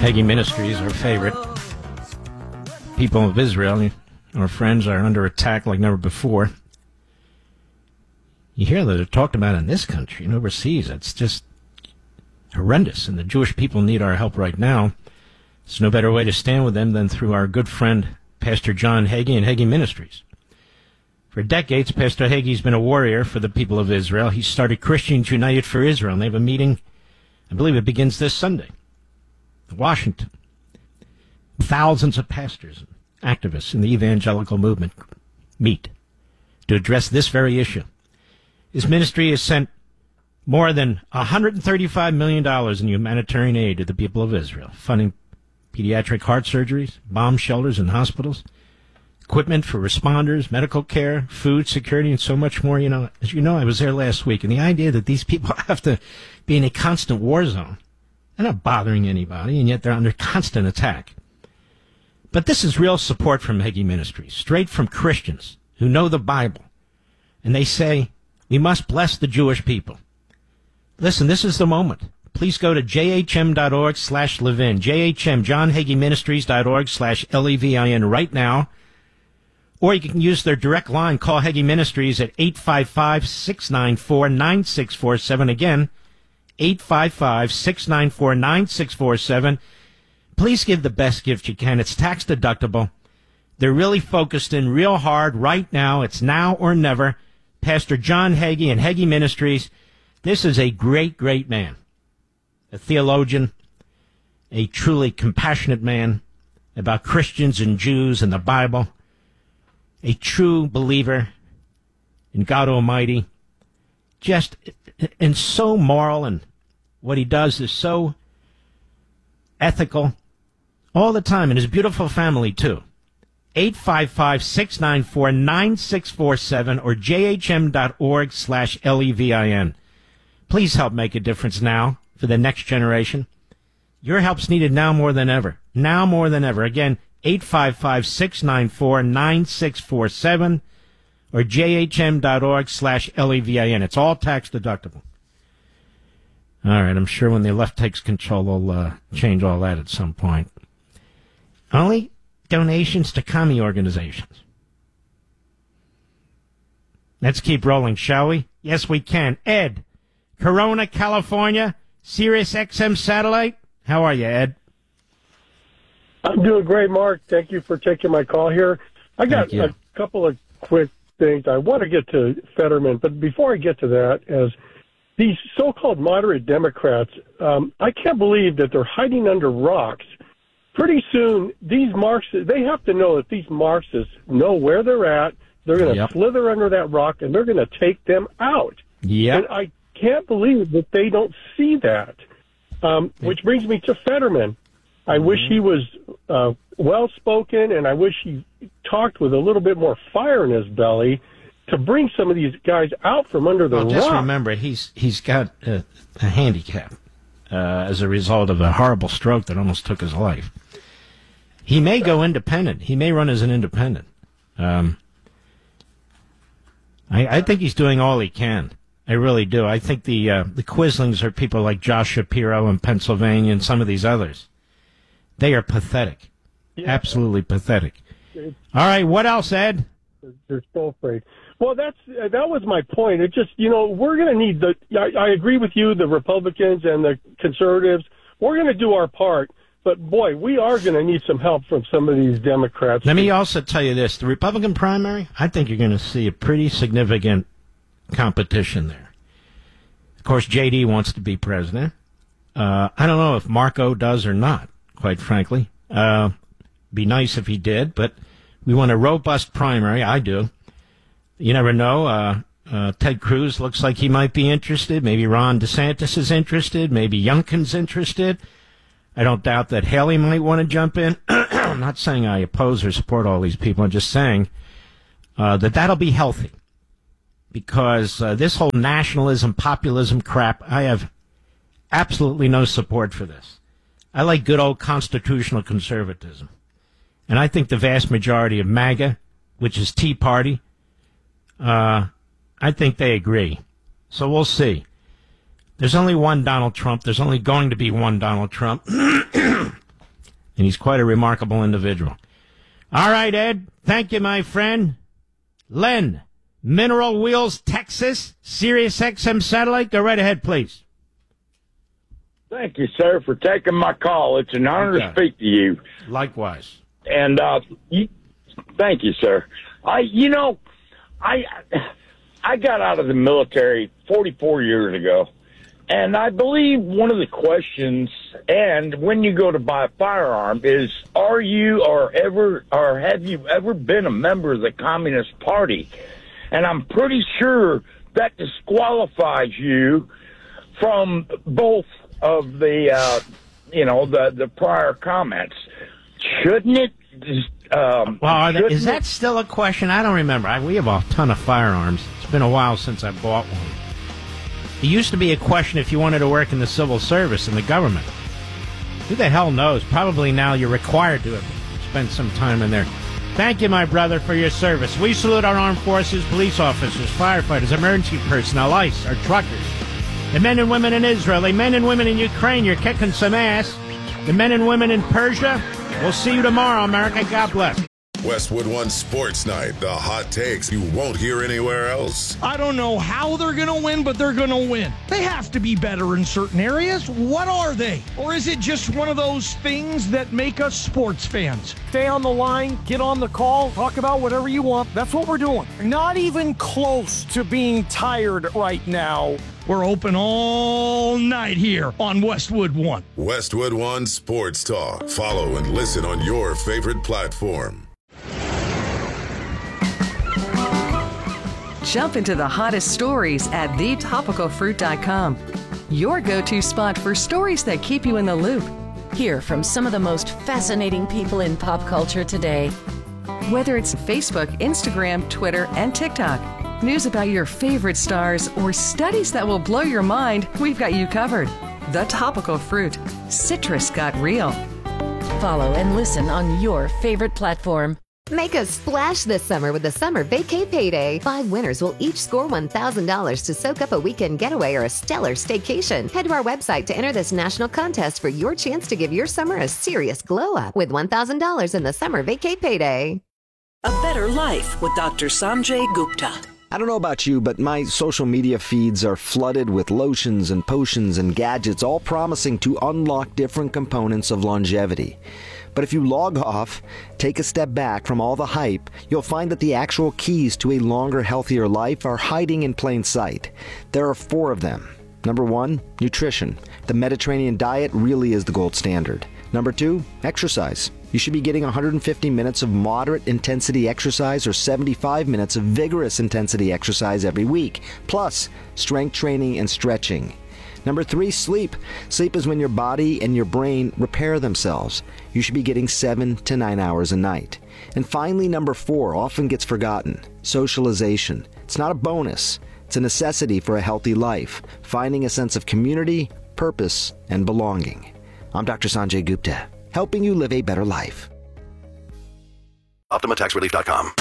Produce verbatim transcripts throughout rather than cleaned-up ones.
Hagee Ministries, our favorite. People of Israel, our friends, are under attack like never before. You hear that they're talked about in this country and overseas. It's just horrendous, and the Jewish people need our help right now. There's no better way to stand with them than through our good friend, Pastor John Hagee and Hagee Ministries. For decades, Pastor Hagee's been a warrior for the people of Israel. He started Christians United for Israel, and they have a meeting, I believe it begins this Sunday, in Washington. Thousands of pastors and activists in the evangelical movement meet to address this very issue. His ministry has sent more than one hundred thirty-five million dollars in humanitarian aid to the people of Israel, funding pediatric heart surgeries, bomb shelters and hospitals, equipment for responders, medical care, food security, and so much more. You know, as you know, I was there last week, and the idea that these people have to be in a constant war zone, they're not bothering anybody, and yet they're under constant attack. But this is real support from Hagee Ministries, straight from Christians who know the Bible, and they say, we must bless the Jewish people. Listen, this is the moment. Please go to jhm.org slash Levin, jhm, John Hagee Ministries dot org slash L E V I N right now. Or you can use their direct line. Call Hagee Ministries at eight five five, six nine four, nine six four seven. Again, eight five five, six nine four, nine six four seven. Please give the best gift you can. It's tax deductible. They're really focused in real hard right now. It's now or never. Pastor John Hagee and Hagee Ministries. This is a great, great man. A theologian, a truly compassionate man about Christians and Jews and the Bible, a true believer in God Almighty, just and so moral, and what he does is so ethical all the time, and his beautiful family too. eight five five, six nine four, nine six four seven or jhm.org slash L-E-V-I-N. Please help make a difference now for the next generation. Your help's needed now more than ever. Now more than ever. Again, eight five five, six nine four, nine six four seven or jhm.org slash L-E-V-I-N. It's all tax deductible. All right, I'm sure when the left takes control, they'll uh, change all that at some point. Only donations to commie organizations. Let's keep rolling, shall we? Yes, we can. Ed, Corona, California, Sirius X M satellite. How are you, Ed? I'm doing great, Mark. Thank you for taking my call here. I got a couple of quick things. I want to get to Fetterman, but before I get to that, as these so-called moderate Democrats, um, I can't believe that they're hiding under rocks. Pretty soon, these Marxists, they have to know that these Marxists know where they're at. They're going to yep. slither under that rock, and they're going to take them out. Yeah. And I can't believe that they don't see that. Um, which brings me to Fetterman. I mm-hmm. wish he was uh, well-spoken, and I wish he talked with a little bit more fire in his belly to bring some of these guys out from under the well, rock. Just remember, he's he's got a, a handicap uh, as a result of a horrible stroke that almost took his life. He may go independent. He may run as an independent. Um, I, I think he's doing all he can. I really do. I think the uh, the Quislings are people like Josh Shapiro in Pennsylvania and some of these others. They are pathetic. Yeah. Absolutely pathetic. All right, what else, Ed? They're, they're so afraid. Well, that's uh, that was my point. It just, you know, we're going to need the, I, I agree with you, the Republicans and the conservatives. We're going to do our part. But, boy, we are going to need some help from some of these Democrats. Let me also tell you this. The Republican primary, I think you're going to see a pretty significant competition there. Of course, J D wants to be president. Uh, I don't know if Marco does or not, quite frankly. Uh, be nice if he did, but we want a robust primary. I do. You never know. Uh, uh, Ted Cruz looks like he might be interested. Maybe Ron DeSantis is interested. Maybe Youngkin's interested. I don't doubt that Haley might want to jump in. I'm not saying I oppose or support all these people. I'm just saying uh, that that'll be healthy. Because uh, this whole nationalism, populism crap, I have absolutely no support for this. I like good old constitutional conservatism. And I think the vast majority of MAGA, which is Tea Party, uh, I think they agree. So we'll see. There's only one Donald Trump. There's only going to be one Donald Trump. and he's quite a remarkable individual. All right, Ed. Thank you, my friend. Len, Mineral Wheels, Texas, Sirius X M satellite. Go right ahead, please. Thank you, sir, for taking my call. It's an honor okay. to speak to you. Likewise. And uh, you, thank you, sir. I, you know, I, I got out of the military forty-four years ago, and I believe one of the questions, and when you go to buy a firearm, is are you or ever or have you ever been a member of the Communist Party? And I'm pretty sure that disqualifies you from both of the, uh, you know, the, the prior comments. Shouldn't it? Um, well, shouldn't is that it? still a question? I don't remember. I, we have a ton of firearms. It's been a while since I bought one. It used to be a question if you wanted to work in the civil service in the government. Who the hell knows? Probably now you're required to spend some time in there. Thank you, my brother, for your service. We salute our armed forces, police officers, firefighters, emergency personnel, ICE, our truckers, the men and women in Israel, the men and women in Ukraine. You're kicking some ass. The men and women in Persia. We'll see you tomorrow, America. God bless. Westwood One Sports Night. The hot takes you won't hear anywhere else. I don't know how they're going to win, but they're going to win. They have to be better in certain areas. What are they? Or is it just one of those things that make us sports fans? Stay on the line, get on the call, talk about whatever you want. That's what we're doing. Not even close to being tired right now. We're open all night here on Westwood One. Westwood One Sports Talk. Follow and listen on your favorite platform. Jump into the hottest stories at the topical fruit dot com. Your go-to spot for stories that keep you in the loop. Hear from some of the most fascinating people in pop culture today. Whether it's Facebook, Instagram, Twitter, and TikTok, news about your favorite stars, or studies that will blow your mind, we've got you covered. The Topical Fruit. Citrus got real. Follow and listen on your favorite platform. Make a splash this summer with the Summer Vacay Payday. Five winners will each score one thousand dollars to soak up a weekend getaway or a stellar staycation. Head to our website to enter this national contest for your chance to give your summer a serious glow up with one thousand dollars in the Summer Vacay Payday. A Better Life with Doctor Sanjay Gupta. I don't know about you, but my social media feeds are flooded with lotions and potions and gadgets, all promising to unlock different components of longevity. But if you log off, take a step back from all the hype, you'll find that the actual keys to a longer, healthier life are hiding in plain sight. There are four of them. Number one, nutrition. The Mediterranean diet really is the gold standard. Number two, exercise. You should be getting one hundred fifty minutes of moderate intensity exercise or seventy-five minutes of vigorous intensity exercise every week, plus strength training and stretching. Number three, sleep. Sleep is when your body and your brain repair themselves. You should be getting seven to nine hours a night. And finally, number four, often gets forgotten, socialization. It's not a bonus. It's a necessity for a healthy life, finding a sense of community, purpose, and belonging. I'm Doctor Sanjay Gupta, helping you live a better life. Optima Tax Relief dot com.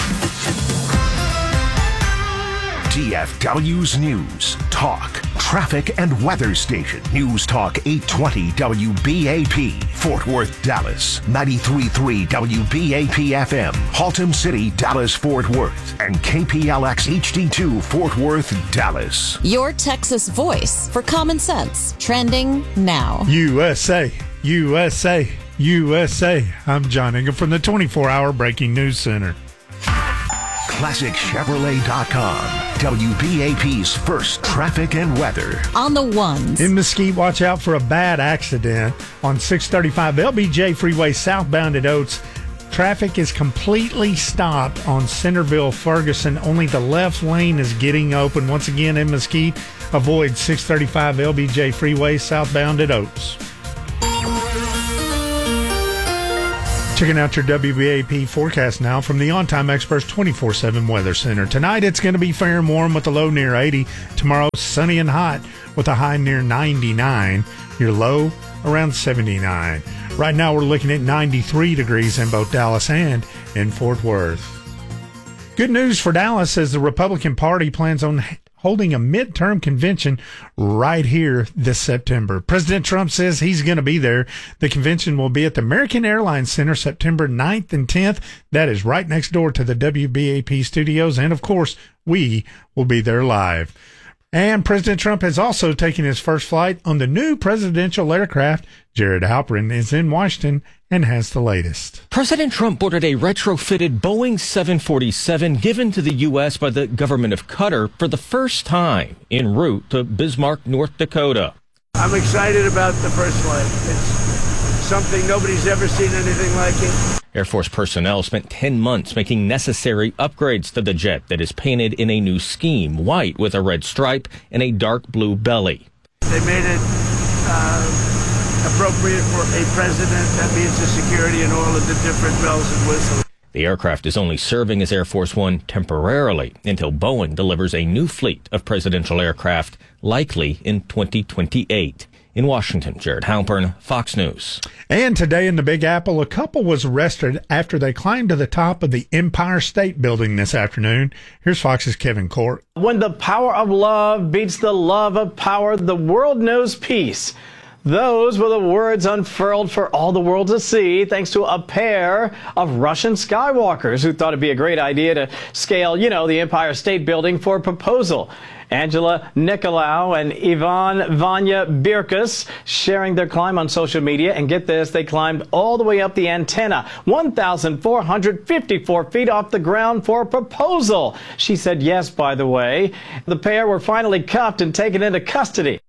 T F W's News, Talk, Traffic and Weather Station. News Talk eight twenty W B A P, Fort Worth, Dallas. ninety-three point three W B A P F M, Haltom City, Dallas, Fort Worth. And K P L X H D two, Fort Worth, Dallas. Your Texas voice for common sense. Trending now. U S A, U S A, U S A. I'm John Ingham from the twenty-four hour Breaking News Center. Classic Chevrolet dot com. W B A P's first traffic and weather. On the ones. In Mesquite, watch out for a bad accident on six thirty-five L B J Freeway southbound at Oates. Traffic is completely stopped on Centerville Ferguson. Only the left lane is getting open. Once again in Mesquite, avoid six thirty-five L B J Freeway southbound at Oates. Checking out your W B A P forecast now from the On Time Experts twenty-four seven Weather Center. Tonight it's going to be fair and warm with a low near eighty. Tomorrow sunny and hot with a high near ninety-nine. Your low around seventy-nine. Right now we're looking at ninety-three degrees in both Dallas and in Fort Worth. Good news for Dallas as the Republican Party plans on holding a midterm convention right here this September. President Trump says he's going to be there. The convention will be at the American Airlines Center September ninth and tenth. That is right next door to the W B A P studios. And, of course, we will be there live. And President Trump has also taken his first flight on the new presidential aircraft. Jared Halperin is in Washington and has the latest. President Trump boarded a retrofitted Boeing seven forty-seven given to the U S by the government of Qatar for the first time en route to Bismarck, North Dakota. I'm excited about the first flight. It's something nobody's ever seen anything like it. Air Force personnel spent ten months making necessary upgrades to the jet that is painted in a new scheme, white with a red stripe and a dark blue belly. They made it uh, appropriate for a president. That means the security and all of the different bells and whistles. The aircraft is only serving as Air Force One temporarily until Boeing delivers a new fleet of presidential aircraft, likely in twenty twenty-eight. In Washington, Jared Halpern, Fox News. And today in the Big Apple, a couple was arrested after they climbed to the top of the Empire State Building this afternoon. Here's Fox's Kevin Court. When the power of love beats the love of power, the world knows peace. Those were the words unfurled for all the world to see, thanks to a pair of Russian skywalkers who thought it'd be a great idea to scale, you know, the Empire State Building for a proposal. Angela Nicolau and Ivan Vanya Birkus sharing their climb on social media. And get this, they climbed all the way up the antenna, one thousand four hundred fifty-four feet off the ground for a proposal. She said yes, by the way. The pair were finally cuffed and taken into custody.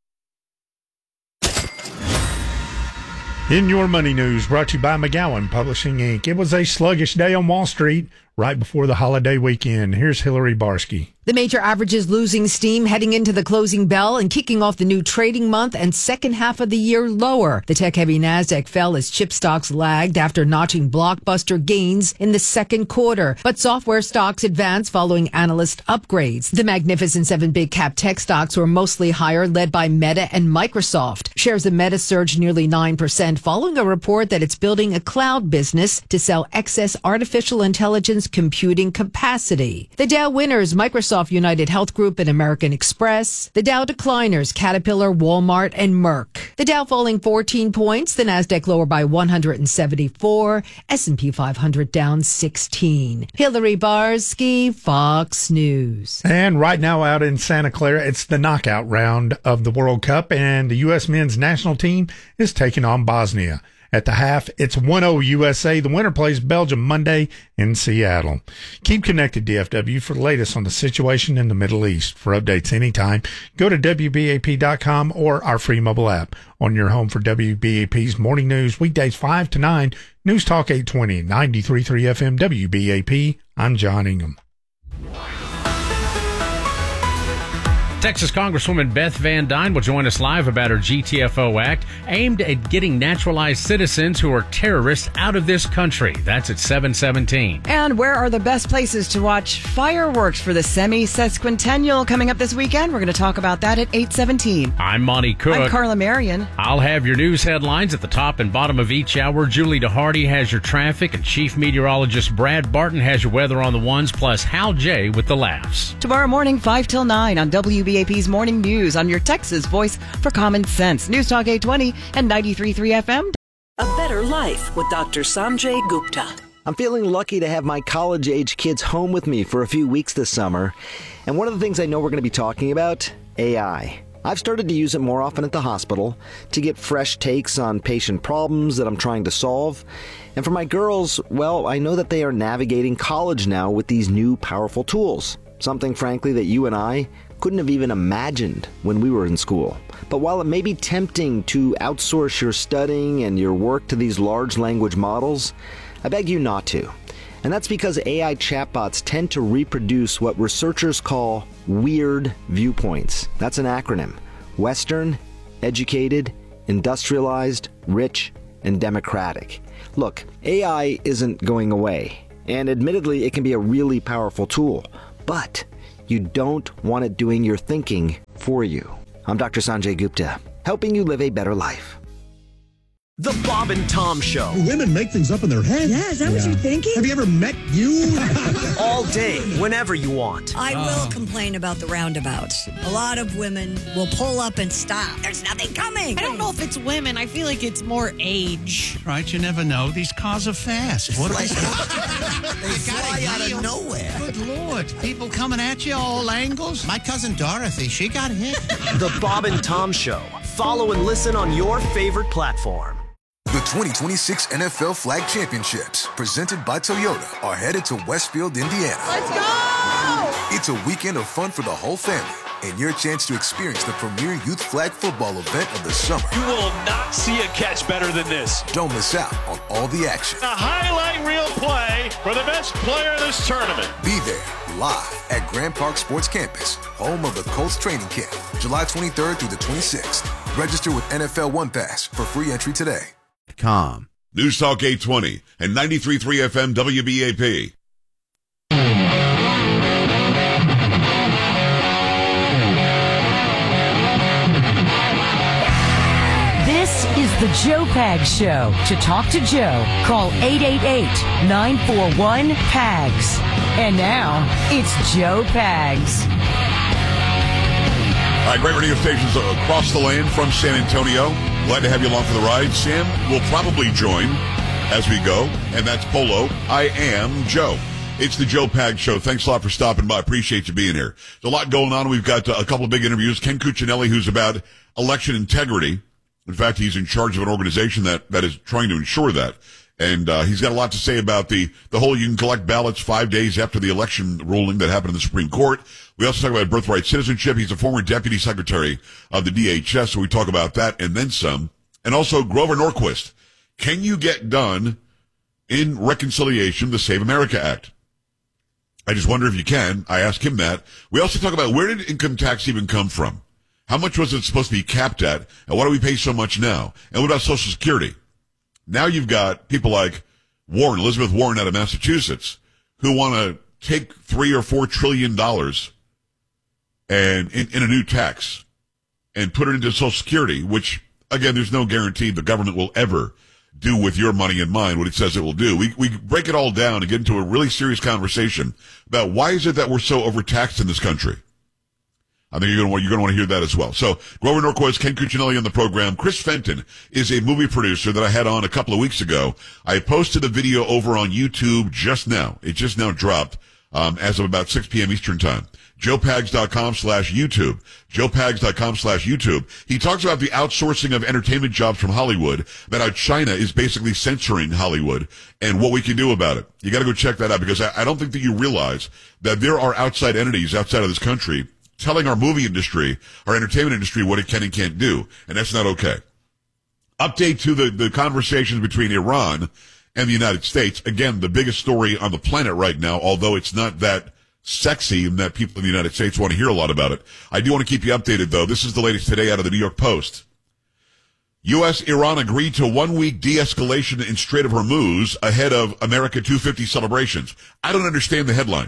In your money news, brought to you by McGowan Publishing, Incorporated. It was a sluggish day on Wall Street right before the holiday weekend. Here's Hillary Barsky. The major averages losing steam heading into the closing bell and kicking off the new trading month and second half of the year lower. The tech-heavy Nasdaq fell as chip stocks lagged after notching blockbuster gains in the second quarter. But software stocks advanced following analyst upgrades. The Magnificent Seven big cap tech stocks were mostly higher, led by Meta and Microsoft. Shares of Meta surged nearly nine percent following a report that it's building a cloud business to sell excess artificial intelligence computing capacity. The Dow winners, Microsoft, United Health Group, and American Express. The Dow decliners, Caterpillar, Walmart, and Merck. The Dow falling fourteen points, the Nasdaq lower by one hundred seventy-four, S and P five hundred down sixteen. Hillary Barsky, Fox News. And right now out in Santa Clara, it's the knockout round of the World Cup, and the U S men's national team is taking on Bosnia. At the half, it's one oh U S A. The winner plays Belgium Monday in Seattle. Keep connected, D F W, for the latest on the situation in the Middle East. For updates anytime, go to W B A P dot com or our free mobile app on your home for W B A P's morning news, weekdays five to nine, News Talk eight twenty, ninety-three point three F M, W B A P. I'm John Ingham. Texas Congresswoman Beth Van Duyne will join us live about her G T F O Act aimed at getting naturalized citizens who are terrorists out of this country. That's at seven seventeen. And where are the best places to watch fireworks for the semi-sesquicentennial coming up this weekend? We're going to talk about that at eight seventeen. I'm Monty Cook. I'm Carla Marion. I'll have your news headlines at the top and bottom of each hour. Julie DeHardy has your traffic, and Chief Meteorologist Brad Barton has your weather on the ones, plus Hal J with the laughs. Tomorrow morning, five till nine on W B A P's Morning News on your Texas voice for common sense. News Talk eight twenty and ninety-three point three F M. A better life with Doctor Sanjay Gupta. I'm feeling lucky to have my college-age kids home with me for a few weeks this summer. And one of the things I know we're going to be talking about, A I. I've started to use it more often at the hospital to get fresh takes on patient problems that I'm trying to solve. And for my girls, well, I know that they are navigating college now with these new powerful tools. Something, frankly, that you and I couldn't have even imagined when we were in school. But while it may be tempting to outsource your studying and your work to these large language models, I beg you not to. And that's because A I chatbots tend to reproduce what researchers call weird viewpoints. That's an acronym. Western, educated, industrialized, rich, and democratic. Look, A I isn't going away. And admittedly, it can be a really powerful tool. But you don't want it doing your thinking for you. I'm Doctor Sanjay Gupta, helping you live a better life. The Bob and Tom Show. Women make things up in their head. Yeah, is that yeah. what you're thinking? Have you ever met you? All day, whenever you want. I oh. will complain about the roundabouts. A lot of women will pull up and stop. There's nothing coming. I don't know if it's women. I feel like it's more age. Right, you never know. These cars are fast. What like, they fly out of nowhere. Good Lord. People coming at you all angles. My cousin Dorothy, she got hit. The Bob and Tom Show. Follow and listen on your favorite platform. The twenty twenty-six N F L Flag Championships, presented by Toyota, are headed to Westfield, Indiana. Let's go! It's a weekend of fun for the whole family and your chance to experience the premier youth flag football event of the summer. You will not see a catch better than this. Don't miss out on all the action. A highlight reel play for the best player of this tournament. Be there live at Grand Park Sports Campus, home of the Colts training camp, July twenty-third through the twenty-sixth. Register with N F L One Pass for free entry today. Com. News Talk eight twenty and ninety-three point three F M W B A P. This is the Joe Pags Show. To talk to Joe, call eight eight eight, nine four one, P A G S. And now, it's Joe Pags. All right, great radio stations across the land from San Antonio. Glad to have you along for the ride. Sam will probably join as we go, and that's Polo. I am Joe. It's the Joe Pags Show. Thanks a lot for stopping by. Appreciate you being here. There's a lot going on. We've got a couple of big interviews. Ken Cuccinelli, who's about election integrity. In fact, he's in charge of an organization that, that is trying to ensure that. And uh, he's got a lot to say about the, the whole you can collect ballots five days after the election ruling that happened in the Supreme Court. We also talk about birthright citizenship. He's a former deputy secretary of the D H S, so we talk about that and then some. And also Grover Norquist. Can you get done in reconciliation the Save America Act? I just wonder if you can. I ask him that. We also talk about where did income tax even come from? How much was it supposed to be capped at? And why do we pay so much now? And what about Social Security? Now you've got people like Warren, Elizabeth Warren out of Massachusetts, who want to take three or four trillion dollars and in, in a new tax and put it into Social Security, which, again, there's no guarantee the government will ever do with your money in mind what it says it will do. We we break it all down and get into a really serious conversation about why is it that we're so overtaxed in this country. I think you're going to want, you're going to want to hear that as well. So, Grover Norquist, Ken Cuccinelli on the program. Chris Fenton is a movie producer that I had on a couple of weeks ago. I posted a video over on YouTube just now. It just now dropped, um, as of about six p.m. Eastern time. joepags.com slash YouTube. joepags.com slash YouTube. He talks about the outsourcing of entertainment jobs from Hollywood, that how China is basically censoring Hollywood and what we can do about it. You got to go check that out because I, I don't think that you realize that there are outside entities outside of this country telling our movie industry, our entertainment industry, what it can and can't do. And that's not okay. Update to the, the conversations between Iran and the United States. Again, the biggest story on the planet right now, although it's not that sexy and that people in the United States want to hear a lot about it. I do want to keep you updated, though. This is the latest today out of the New York Post. U S Iran agreed to one-week de-escalation in Strait of Hormuz ahead of America two fifty celebrations. I don't understand the headline.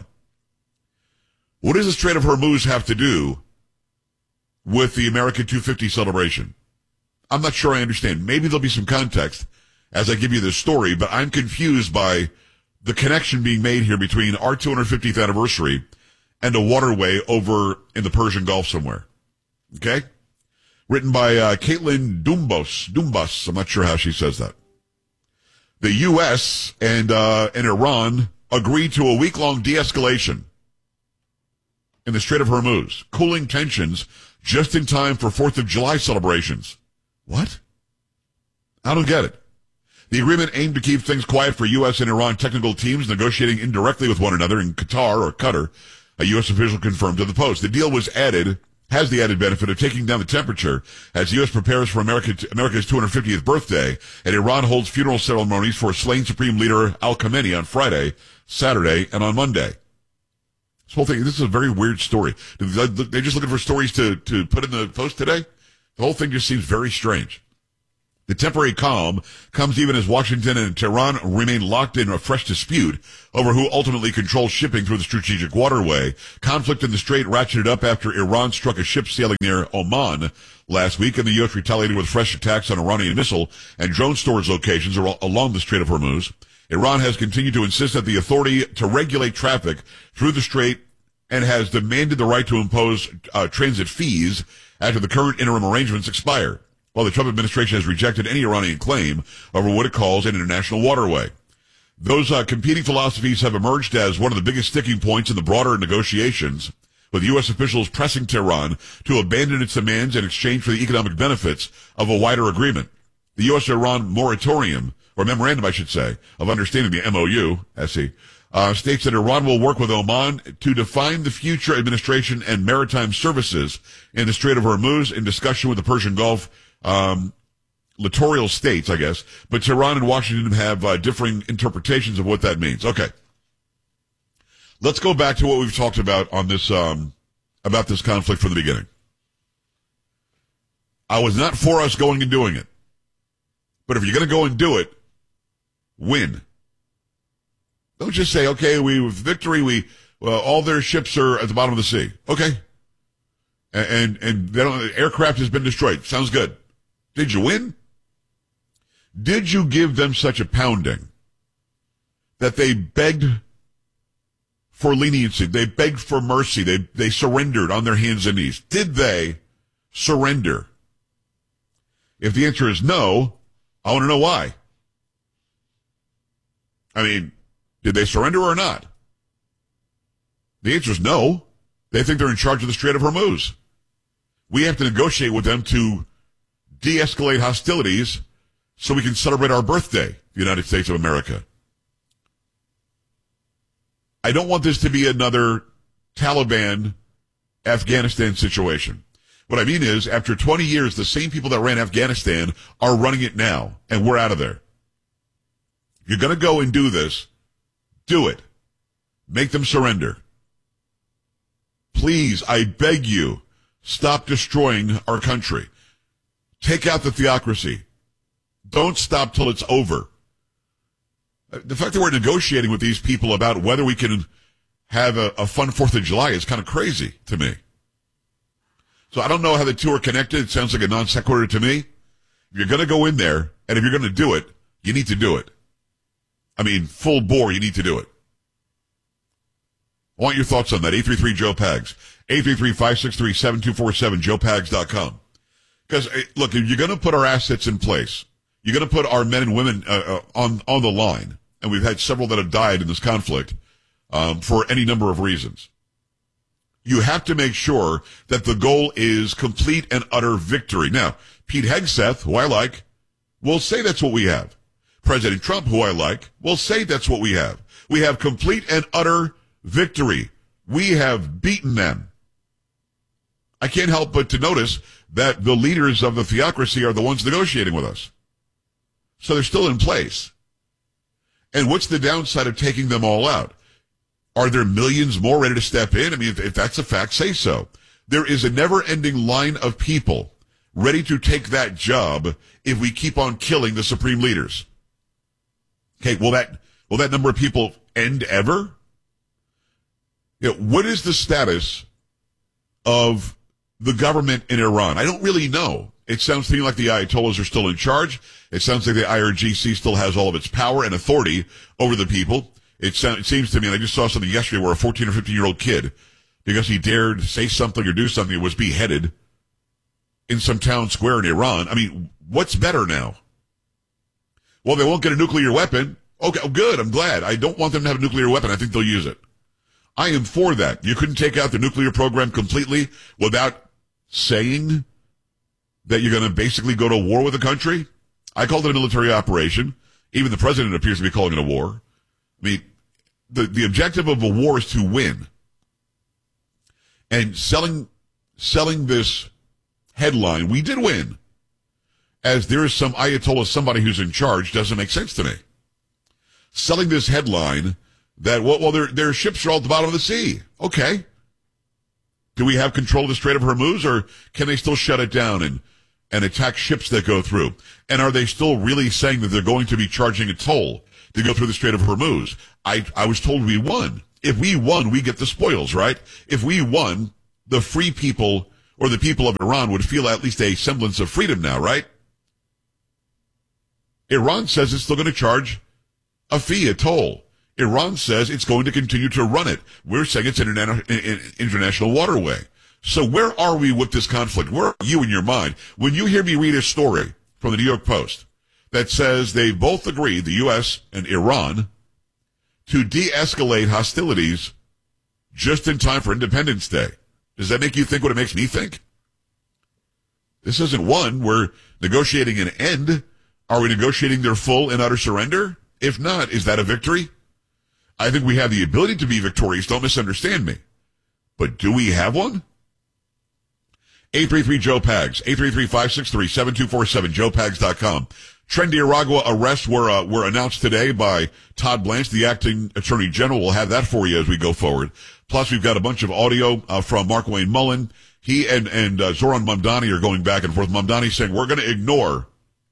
What does the Strait of Hormuz have to do with the America two fifty celebration? I'm not sure I understand. Maybe there'll be some context as I give you this story, but I'm confused by the connection being made here between our two hundred fiftieth anniversary and a waterway over in the Persian Gulf somewhere. Okay? Written by uh, Caitlin Dumbos. Dumbos. I'm not sure how she says that. The U S and, uh, and Iran agreed to a week-long de-escalation in the Strait of Hormuz, cooling tensions just in time for fourth of July celebrations. What? I don't get it. The agreement aimed to keep things quiet for U S and Iran technical teams negotiating indirectly with one another in Qatar or Qatar, a U S official confirmed to the Post. The deal was added, has the added benefit of taking down the temperature as the U S prepares for America, America's two hundred fiftieth birthday, and Iran holds funeral ceremonies for slain Supreme Leader Al-Khamenei on Friday, Saturday, and on Monday. This whole thing, this is a very weird story. They're just looking for stories to, to put in the Post today? The whole thing just seems very strange. The temporary calm comes even as Washington and Tehran remain locked in a fresh dispute over who ultimately controls shipping through the strategic waterway. Conflict in the strait ratcheted up after Iran struck a ship sailing near Oman last week, and the U S retaliated with fresh attacks on Iranian missile and drone storage locations along the Strait of Hormuz. Iran has continued to insist that the authority to regulate traffic through the strait and has demanded the right to impose uh, transit fees after the current interim arrangements expire, while the Trump administration has rejected any Iranian claim over what it calls an international waterway. Those uh, competing philosophies have emerged as one of the biggest sticking points in the broader negotiations, with U S officials pressing Tehran to abandon its demands in exchange for the economic benefits of a wider agreement. The U S-Iran moratorium, or memorandum, I should say, of understanding, the M O U, S E, uh, states that Iran will work with Oman to define the future administration and maritime services in the Strait of Hormuz in discussion with the Persian Gulf Um, littoral states, I guess, but Tehran and Washington have uh, differing interpretations of what that means. Okay. Let's go back to what we've talked about on this, um, about this conflict from the beginning. I was not for us going and doing it. But if you're going to go and do it, win. Don't just say, okay, we, with victory, we, well, all their ships are at the bottom of the sea. Okay. And, and, and they don't, the aircraft has been destroyed. Sounds good. Did you win? Did you give them such a pounding that they begged for leniency? They begged for mercy. They, they surrendered on their hands and knees. Did they surrender? If the answer is no, I want to know why. I mean, did they surrender or not? The answer is no. They think they're in charge of the Strait of Hormuz. We have to negotiate with them to de-escalate hostilities so we can celebrate our birthday, the United States of America. I don't want this to be another Taliban Afghanistan situation. What I mean is, after twenty years, the same people that ran Afghanistan are running it now, and we're out of there. You're going to go and do this. Do it. Make them surrender. Please, I beg you, stop destroying our country. Take out the theocracy. Don't stop till it's over. The fact that we're negotiating with these people about whether we can have a, a fun fourth of July is kind of crazy to me. So I don't know how the two are connected. It sounds like a non sequitur to me. If you're going to go in there, and if you're going to do it, you need to do it. I mean, full bore, you need to do it. I want your thoughts on that. eight three three, Joe Pags. eight three three, five six three, seven two four seven, joe pags dot com. Because, look, if you're going to put our assets in place, you're going to put our men and women uh, uh, on on the line, and we've had several that have died in this conflict um, for any number of reasons. You have to make sure that the goal is complete and utter victory. Now, Pete Hegseth, who I like, will say that's what we have. President Trump, who I like, will say that's what we have. We have complete and utter victory. We have beaten them. I can't help but to notice that the leaders of the theocracy are the ones negotiating with us. So they're still in place. And what's the downside of taking them all out? Are there millions more ready to step in? I mean, if, if that's a fact, say so. There is a never-ending line of people ready to take that job if we keep on killing the supreme leaders. Okay, will that will that number of people end ever? You know, what is the status of the government in Iran? I don't really know. It sounds to me like the Ayatollahs are still in charge. It sounds like the I R G C still has all of its power and authority over the people. It, sound, it seems to me, and I just saw something yesterday where a fourteen or fifteen-year-old kid, because he dared say something or do something, was beheaded in some town square in Iran. I mean, what's better now? Well, they won't get a nuclear weapon. Okay, oh, good. I'm glad. I don't want them to have a nuclear weapon. I think they'll use it. I am for that. You couldn't take out the nuclear program completely without saying that you're going to basically go to war with the country. I called it a military operation. Even the president appears to be calling it a war. I mean, the, the objective of a war is to win. And selling, selling this headline, we did win, as there is some Ayatollah, somebody who's in charge, doesn't make sense to me. Selling this headline that, well, well their, their ships are all at the bottom of the sea. Okay. Do we have control of the Strait of Hormuz, or can they still shut it down and and attack ships that go through? And are they still really saying that they're going to be charging a toll to go through the Strait of Hormuz? I, I was told we won. If we won, we get the spoils, right? If we won, the free people or the people of Iran would feel at least a semblance of freedom now, right? Iran says it's still going to charge a fee, a toll. Iran says it's going to continue to run it. We're saying it's an interna- international waterway. So where are we with this conflict? Where are you in your mind? When you hear me read a story from the New York Post that says they both agreed, the U S and Iran, to de-escalate hostilities just in time for Independence Day, does that make you think what it makes me think? This isn't one. We're negotiating an end. Are we negotiating their full and utter surrender? If not, is that a victory? I think we have the ability to be victorious. Don't misunderstand me. But do we have one? eight three three Joe Pags, eight three three, five six three, seven two four seven, joe pags dot com. Trendy Aragua arrests were, uh, were announced today by Todd Blanche, the acting attorney general. We'll have that for you as we go forward. Plus, we've got a bunch of audio uh, from Mark Wayne Mullen. He and, and uh, Zoran Mamdani are going back and forth. Mamdani saying, we're going to ignore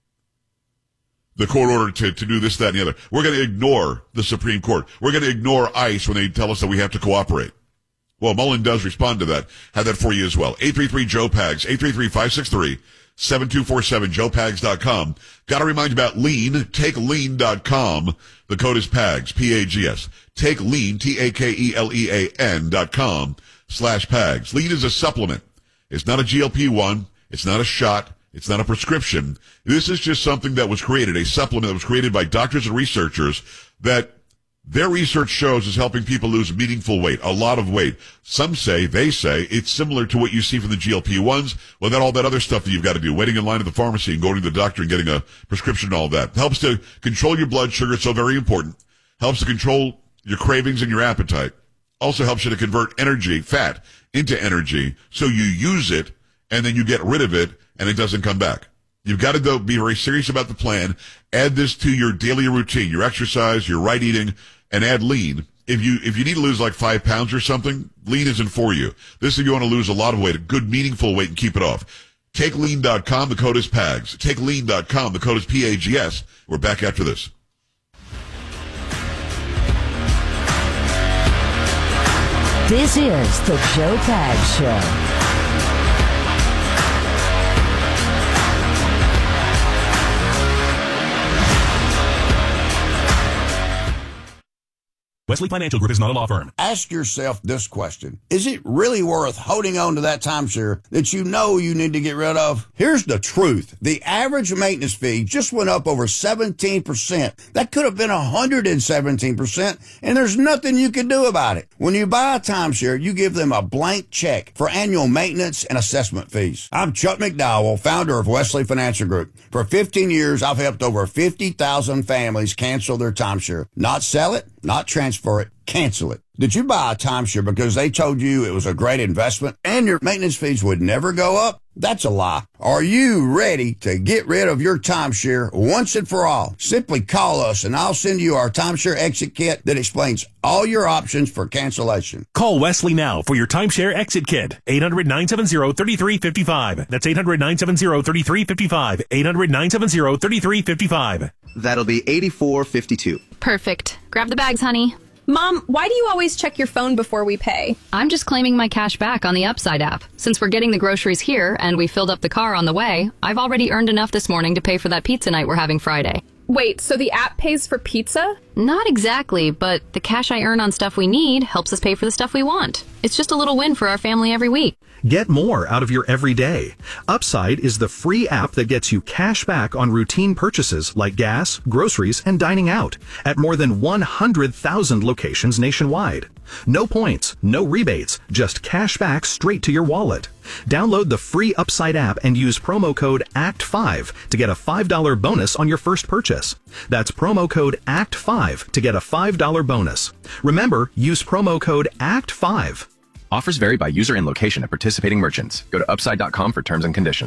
the court order to, to do this, that, and the other. We're going to ignore the Supreme Court. We're going to ignore ICE when they tell us that we have to cooperate. Well, Mullen does respond to that. Have that for you as well. eight three three Joe Pags, eight three three, five six three, seven two four seven, joe pags dot com. Got to remind you about Lean, take lean dot com. The code is PAGS, P A G S. Take Lean, T A K E L E A N dot com slash PAGS. Lean is a supplement. It's not a G L P one. It's not a shot. It's not a prescription. This is just something that was created, a supplement that was created by doctors and researchers that their research shows is helping people lose meaningful weight, a lot of weight. Some say, they say, it's similar to what you see from the G L P ones, without all that other stuff that you've got to do, waiting in line at the pharmacy and going to the doctor and getting a prescription and all that. Helps to control your blood sugar, it's so very important. Helps to control your cravings and your appetite. Also helps you to convert energy, fat, into energy, so you use it, and then you get rid of it, and it doesn't come back. You've got to go be very serious about the plan. Add this to your daily routine, your exercise, your right eating, and add Lean. If you if you need to lose like five pounds or something, Lean isn't for you. This is if you want to lose a lot of weight, a good, meaningful weight, and keep it off. Take lean dot com, the code is PAGS. Take lean dot com, the code is P A G S. We're back after this. This is the Joe Pags Show. Wesley Financial Group is not a law firm. Ask yourself this question. Is it really worth holding on to that timeshare that you know you need to get rid of? Here's the truth. The average maintenance fee just went up over seventeen percent. That could have been one hundred seventeen percent, and there's nothing you can do about it. When you buy a timeshare, you give them a blank check for annual maintenance and assessment fees. I'm Chuck McDowell, founder of Wesley Financial Group. For fifteen years, I've helped over fifty thousand families cancel their timeshare. Not sell it, not transfer it, cancel it. Did you buy a timeshare because they told you it was a great investment and your maintenance fees would never go up? That's a lie. Are you ready to get rid of your timeshare once and for all? Simply call us and I'll send you our timeshare exit kit that explains all your options for cancellation. Call Wesley now for your timeshare exit kit. eight hundred, nine seven zero, three three five five. That's eight hundred, nine seven zero, three three five five. eight hundred, nine seven zero, three three five five. That'll be eighty-four fifty-two. Perfect. Grab the bags, honey. Mom, why do you always check your phone before we pay? I'm just claiming my cash back on the Upside app. Since we're getting the groceries here and we filled up the car on the way, I've already earned enough this morning to pay for that pizza night we're having Friday. Wait, so the app pays for pizza? Not exactly, but the cash I earn on stuff we need helps us pay for the stuff we want. It's just a little win for our family every week. Get more out of your everyday. Upside is the free app that gets you cash back on routine purchases like gas, groceries, and dining out at more than one hundred thousand locations nationwide. No points, no rebates, just cash back straight to your wallet. Download the free Upside app and use promo code A C T five to get a five dollars bonus on your first purchase. That's promo code A C T five to get a five dollars bonus. Remember, use promo code A C T five. Offers vary by user and location at participating merchants. Go to upside dot com for terms and conditions.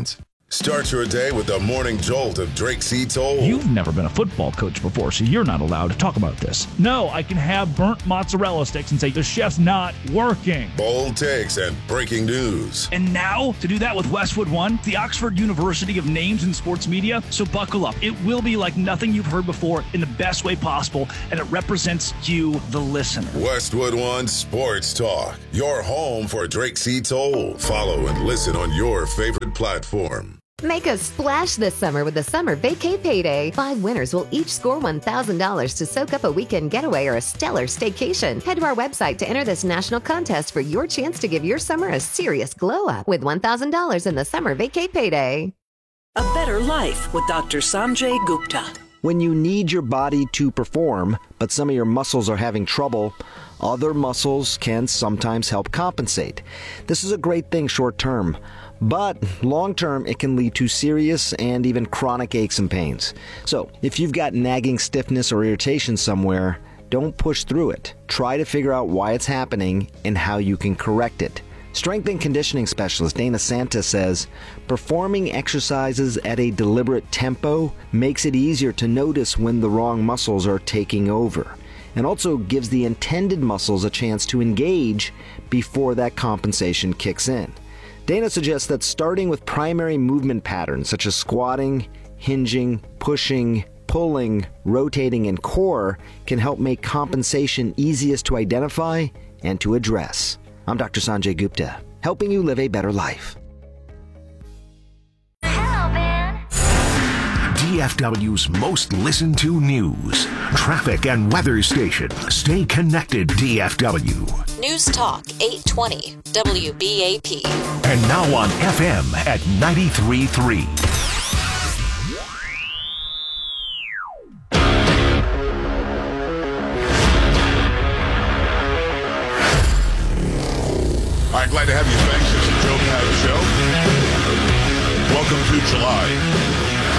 Start your day with the morning jolt of Drake C. Toll. You've never been a football coach before, so you're not allowed to talk about this. No, I can have burnt mozzarella sticks and say the chef's not working. Bold takes and breaking news. And now, to do that with Westwood One, the Oxford University of Names in Sports Media. So buckle up. It will be like nothing you've heard before in the best way possible, and it represents you, the listener. Westwood One Sports Talk, your home for Drake C. Toll. Follow and listen on your favorite platform. Make a splash this summer with the Summer Vacay Payday. Five winners will each score one thousand dollars to soak up a weekend getaway or a stellar staycation. Head to our website to enter this national contest for your chance to give your summer a serious glow-up with one thousand dollars in the Summer Vacay Payday. A better life with Doctor Sanjay Gupta. When you need your body to perform, but some of your muscles are having trouble, other muscles can sometimes help compensate. This is a great thing short term. But long-term, it can lead to serious and even chronic aches and pains. So if you've got nagging stiffness or irritation somewhere, don't push through it. Try to figure out why it's happening and how you can correct it. Strength and conditioning specialist Dana Santa says, performing exercises at a deliberate tempo makes it easier to notice when the wrong muscles are taking over, and also gives the intended muscles a chance to engage before that compensation kicks in. Dana suggests that starting with primary movement patterns such as squatting, hinging, pushing, pulling, rotating, and core can help make compensation easiest to identify and to address. I'm Doctor Sanjay Gupta, helping you live a better life. D F W's most listened to news, traffic, and weather station. Stay connected, D F W. News Talk eight twenty W B A P. And now on F M at ninety-three point three. All right, glad to have you. Thanks. It's the Joe Pag Show. Welcome to July.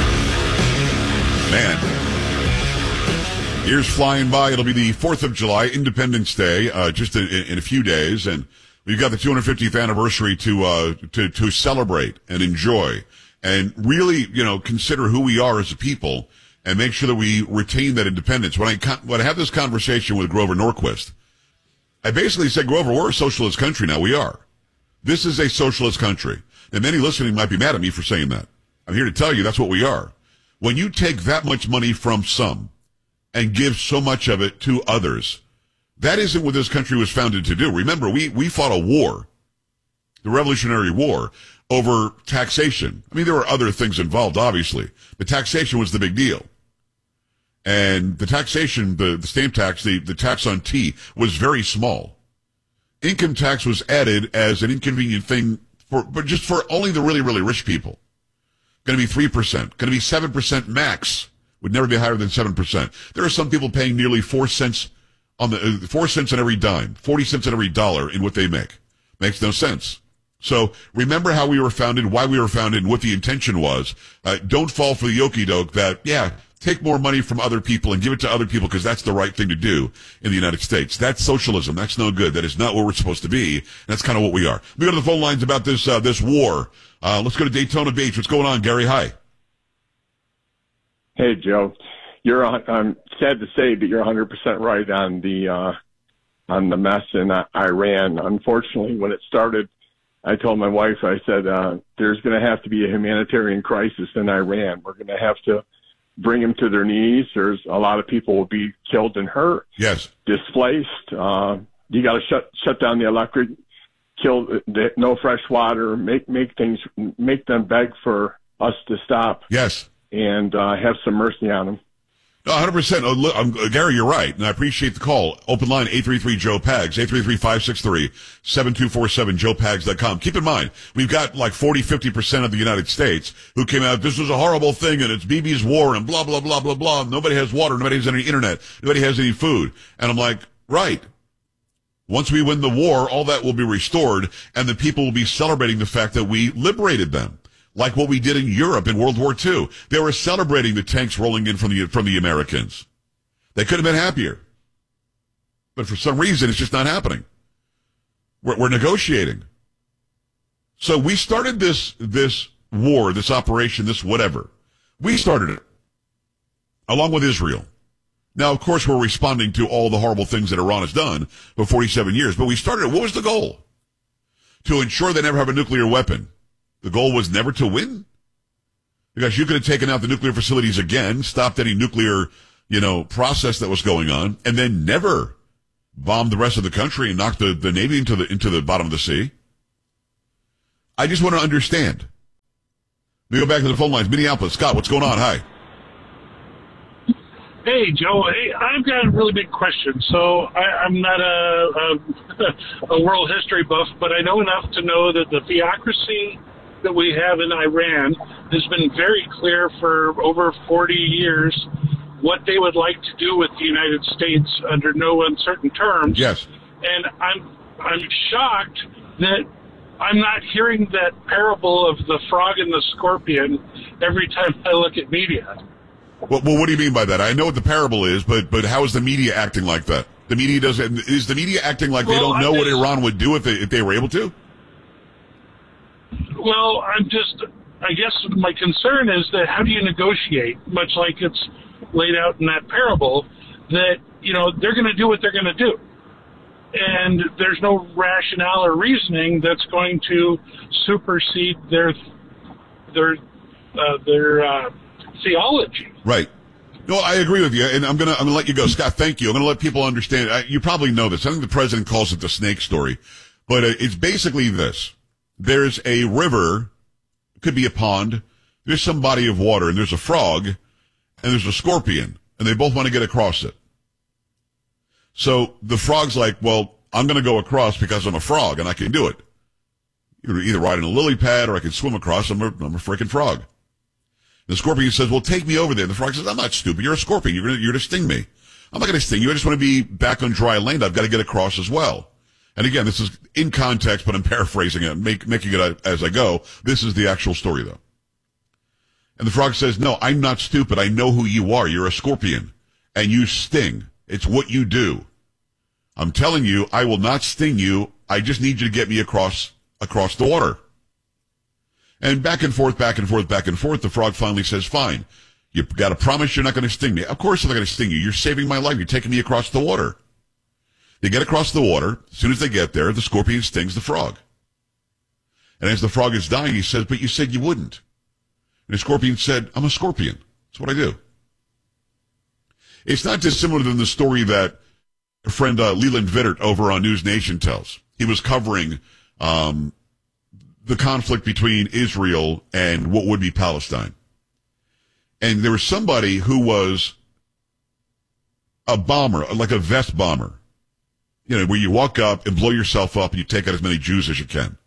Man, years flying by. It'll be the fourth of July, Independence Day, uh, just in, in a few days, and we've got the two hundred fiftieth anniversary to uh, to to celebrate and enjoy, and really, you know, consider who we are as a people, and make sure that we retain that independence. When I when I had this conversation with Grover Norquist, I basically said, Grover, we're a socialist country now. We are. This is a socialist country. And many listening might be mad at me for saying that. I'm here to tell you that's what we are. When you take that much money from some and give so much of it to others, that isn't what this country was founded to do. Remember, we, we fought a war, the Revolutionary War, over taxation. I mean, there were other things involved, obviously, but taxation was the big deal. And the taxation, the, the stamp tax, the, the tax on tea was very small. Income tax was added as an inconvenient thing for, but just for only the really, really rich people. Going to be three percent. Going to be seven percent max. Would never be higher than seven percent. There are some people paying nearly four cents on the, uh, four cents on every dime, forty cents on every dollar in what they make. Makes no sense. So remember how we were founded, why we were founded, and what the intention was. Uh, don't fall for the okie-doke that, yeah, take more money from other people and give it to other people because that's the right thing to do in the United States. That's socialism. That's no good. That is not what we're supposed to be. That's kind of what we are. We go to the phone lines about this, uh, this war. Uh, let's go to Daytona Beach. What's going on, Gary? Hi. Hey, Joe. You're, I'm sad to say that you're one hundred percent right on the, uh, on the mess in uh, Iran. Unfortunately, when it started, I told my wife, I said, uh, there's going to have to be a humanitarian crisis in Iran. We're going to have to bring them to their knees. There's a lot of people will be killed and hurt. Yes. Displaced. Uh, you got to shut, shut down the electric, kill the, no fresh water, make, make things, make them beg for us to stop. Yes. And, uh, have some mercy on them. No, one hundred percent. Oh, look, um, Gary, you're right, and I appreciate the call. Open line, eight three three, Joe Pags, eight three three, five six three, seven two four seven, joe pags dot com. Keep in mind, we've got like forty, fifty percent of the United States who came out, this was a horrible thing, and it's Bibi's war, and blah, blah, blah, blah, blah. Nobody has water, nobody has any internet, nobody has any food. And I'm like, right. Once we win the war, all that will be restored, and the people will be celebrating the fact that we liberated them. Like what we did in Europe in World War Two. They were celebrating the tanks rolling in from the from the Americans. They could have been happier. But for some reason, it's just not happening. We're, we're negotiating. So we started this this war, this operation, this whatever. We started it, along with Israel. Now, of course, we're responding to all the horrible things that Iran has done for forty-seven years, but we started it. What was the goal? To ensure they never have a nuclear weapon. The goal was never to win? Because you could have taken out the nuclear facilities again, stopped any nuclear, you know, process that was going on, and then never bombed the rest of the country and knocked the, the Navy into the into the bottom of the sea. I just want to understand. Let me go back to the phone lines. Minneapolis. Scott, what's going on? Hi. Hey, Joe. Hey, I've got a really big question. So I, I'm not a, a, a world history buff, but I know enough to know that the theocracy that we have in Iran has been very clear for over forty years what they would like to do with the United States under no uncertain terms. Yes. And I'm I'm shocked that I'm not hearing that parable of the frog and the scorpion every time I look at media. Well, well, what do you mean by that? I know what the parable is, but but how is the media acting like that? The media doesn't. Is the media acting like well, they don't know just, what Iran would do if they if they were able to? Well, I'm just. I guess my concern is that how do you negotiate? Much like it's laid out in that parable, that you know they're going to do what they're going to do, and there's no rationale or reasoning that's going to supersede their their uh, their. Uh, theology. Right. No, I agree with you, and I'm gonna I'm gonna let you go, Scott. Thank you. I'm gonna let people understand. I, you probably know this. I think the president calls it the snake story, but uh, it's basically this: there's a river, it could be a pond. There's some body of water, and there's a frog, and there's a scorpion, and they both want to get across it. So the frog's like, "Well, I'm gonna go across because I'm a frog and I can do it. You're either riding a lily pad or I can swim across. I'm a, I'm a freaking frog." The scorpion says, well, take me over there. The frog says, I'm not stupid. You're a scorpion. You're going to, you're going to sting me. I'm not going to sting you. I just want to be back on dry land. I've got to get across as well. And again, this is in context, but I'm paraphrasing it, make, making it as I go. This is the actual story, though. And the frog says, no, I'm not stupid. I know who you are. You're a scorpion. And you sting. It's what you do. I'm telling you, I will not sting you. I just need you to get me across, across the water. And back and forth, back and forth, back and forth, the frog finally says, fine, you got to promise you're not going to sting me. Of course I'm not going to sting you. You're saving my life. You're taking me across the water. They get across the water. As soon as they get there, the scorpion stings the frog. And as the frog is dying, he says, but you said you wouldn't. And the scorpion said, I'm a scorpion. That's what I do. It's not dissimilar than the story that a friend uh, Leland Vittert over on News Nation tells. He was covering um the conflict between Israel and what would be Palestine. And there was somebody who was a bomber, like a vest bomber, you know, where you walk up and blow yourself up and you take out as many Jews as you can.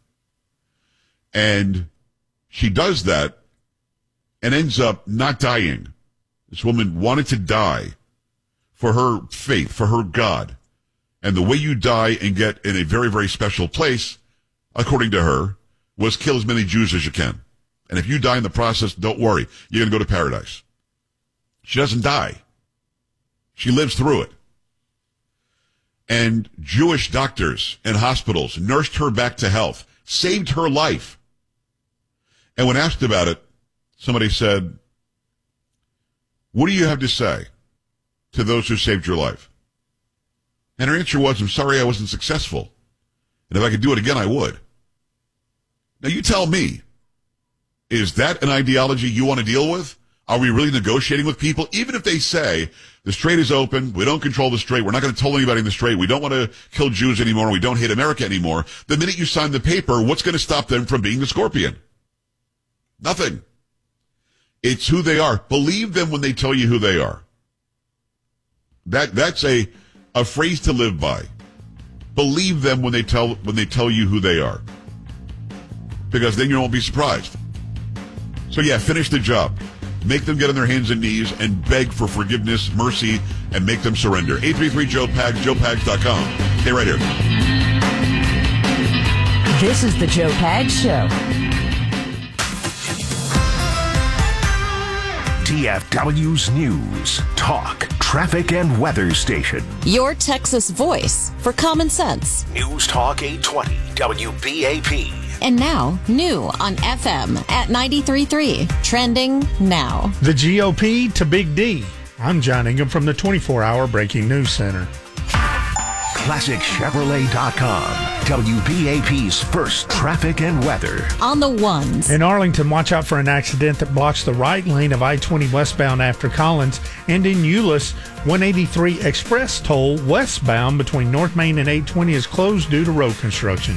And she does that and ends up not dying. This woman wanted to die for her faith, for her God. And the way you die and get in a very, very special place, according to her, was kill as many Jews as you can. And if you die in the process, don't worry. You're going to go to paradise. She doesn't die. She lives through it. And Jewish doctors and hospitals nursed her back to health, saved her life. And when asked about it, somebody said, what do you have to say to those who saved your life? And her answer was, I'm sorry I wasn't successful. And if I could do it again, I would. Now, you tell me, is that an ideology you want to deal with? Are we really negotiating with people? Even if they say, the strait is open, we don't control the strait, we're not going to tell anybody in the strait, we don't want to kill Jews anymore, we don't hate America anymore. The minute you sign the paper, what's going to stop them from being the scorpion? Nothing. It's who they are. Believe them when they tell you who they are. That That's a, a phrase to live by. Believe them when they tell when they tell you who they are. Because then you won't be surprised. So yeah, finish the job. Make them get on their hands and knees and beg for forgiveness, mercy, and make them surrender. eight three three Joe Pags, joe pags dot com. Stay right here. This is the Joe Pags Show. T F W's News, Talk, Traffic, and Weather Station. Your Texas voice for common sense. News Talk eight twenty W B A P. And now, new on F M at ninety-three point three. Trending now. The G O P to Big D. I'm John Ingham from the twenty-four hour Breaking News Center. Classic Chevrolet dot com. W B A P's first traffic and weather. On the ones. In Arlington, watch out for an accident that blocks the right lane of I twenty westbound after Collins. And in Euless, one eighty-three Express toll westbound between North Main and eight twenty is closed due to road construction.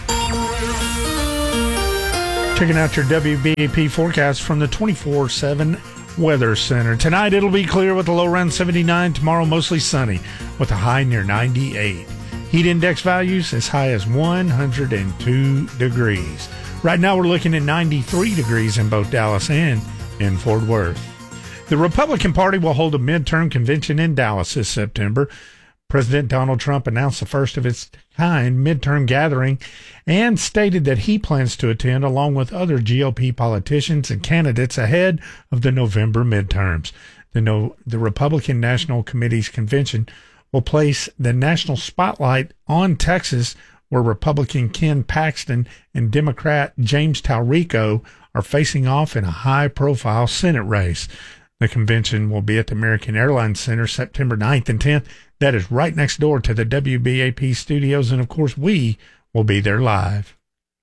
Checking out your W B A P forecast from the twenty-four seven Weather Center. Tonight it'll be clear with a low around seventy-nine. Tomorrow mostly sunny with a high near ninety-eight. Heat index values as high as one hundred two degrees. Right now we're looking at ninety-three degrees in both Dallas and in Fort Worth. The Republican Party will hold a midterm convention in Dallas this September. President Donald Trump announced the first of its kind midterm gathering and stated that he plans to attend along with other G O P politicians and candidates ahead of the November midterms. The, no, the Republican National Committee's convention will place the national spotlight on Texas, where Republican Ken Paxton and Democrat James Talrico are facing off in a high-profile Senate race. The convention will be at the American Airlines Center September ninth and tenth. That is right next door to the W B A P studios, and of course we will be there live.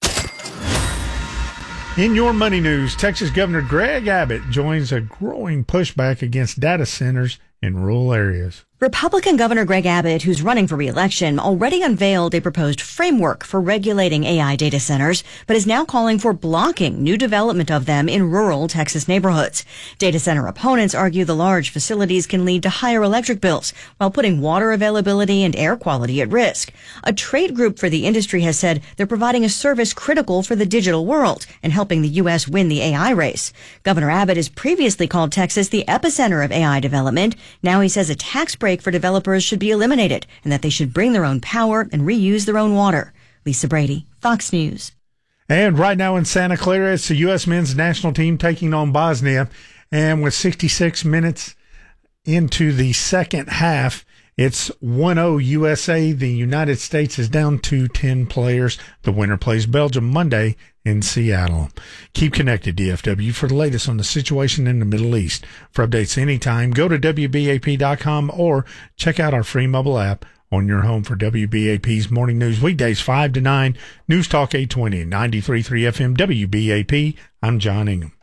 In your money news, Texas Governor Greg Abbott joins a growing pushback against data centers in rural areas. Republican Governor Greg Abbott, who's running for re-election, already unveiled a proposed framework for regulating A I data centers, but is now calling for blocking new development of them in rural Texas neighborhoods. Data center opponents argue the large facilities can lead to higher electric bills while putting water availability and air quality at risk. A trade group for the industry has said they're providing a service critical for the digital world and helping the U S win the A I race. Governor Abbott has previously called Texas the epicenter of A I development. Now he says a tax break for developers should be eliminated and that they should bring their own power and reuse their own water. Lisa Brady, Fox News. And right now in Santa Clara, it's the U S men's national team taking on Bosnia. And with sixty-six minutes into the second half, it's one oh U S A. The United States is down to ten players. The winner plays Belgium Monday in Seattle. Keep connected, D F W, for the latest on the situation in the Middle East. For updates anytime, go to W B A P dot com or check out our free mobile app on your home for W B A P's morning news. Weekdays five to nine, News Talk eight twenty, ninety-three point three F M, W B A P. I'm John Ingham.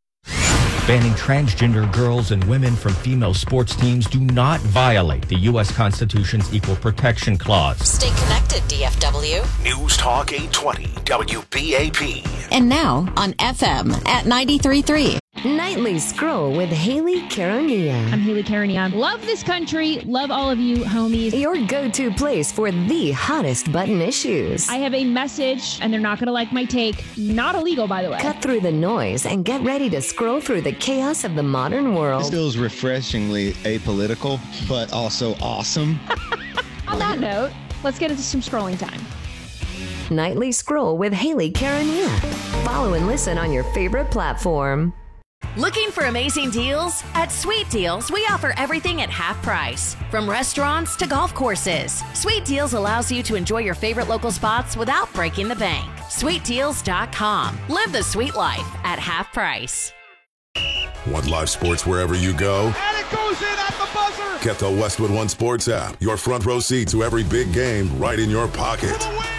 Banning transgender girls and women from female sports teams do not violate the U S Constitution's Equal Protection Clause. Stay connected, D F W. News Talk eight twenty, W B A P. And now on F M at ninety-three point three. Nightly Scroll with Haley Karania. I'm Haley Karania. Love this country. Love all of you, homies. Your go-to place for the hottest button issues. I have a message, and they're not going to like my take. Not illegal, by the way. Cut through the noise and get ready to scroll through the chaos of the modern world. This feels refreshingly apolitical, but also awesome. On that note, let's get into some scrolling time. Nightly Scroll with Haley Karania. Follow and listen on your favorite platform. Looking for amazing deals? At Sweet Deals, we offer everything at half price. From restaurants to golf courses, Sweet Deals allows you to enjoy your favorite local spots without breaking the bank. sweet deals dot com. Live the sweet life at half price. Want live sports wherever you go? And it goes in at the buzzer! Get the Westwood One Sports app. Your front row seat to every big game right in your pocket.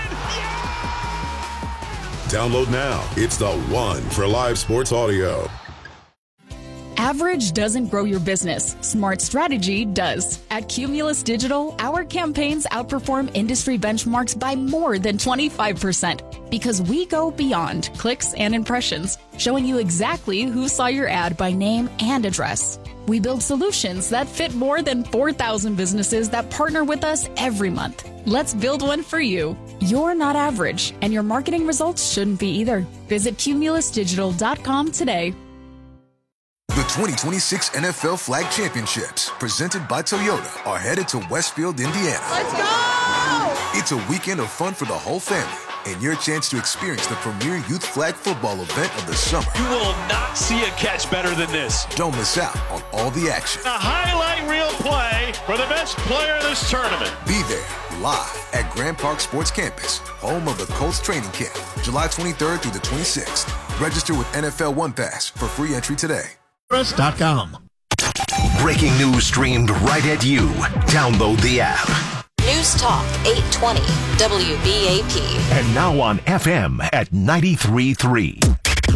Download now. It's the one for live sports audio. Average doesn't grow your business. Smart strategy does. At Cumulus Digital, our campaigns outperform industry benchmarks by more than twenty-five percent because we go beyond clicks and impressions, showing you exactly who saw your ad by name and address. We build solutions that fit more than four thousand businesses that partner with us every month. Let's build one for you. You're not average, and your marketing results shouldn't be either. Visit cumulus digital dot com today. The twenty twenty-six N F L Flag Championships, presented by Toyota, are headed to Westfield, Indiana. Let's go! It's a weekend of fun for the whole family and your chance to experience the premier youth flag football event of the summer. You will not see a catch better than this. Don't miss out on all the action. A highlight reel play for the best player in this tournament. Be there, live at Grand Park Sports Campus, home of the Colts training camp, July twenty-third through the twenty-sixth. Register with N F L One Pass for free entry today. Press dot com. Breaking news streamed right at you. Download the app. News Talk eight twenty W B A P. And now on F M at ninety-three point three.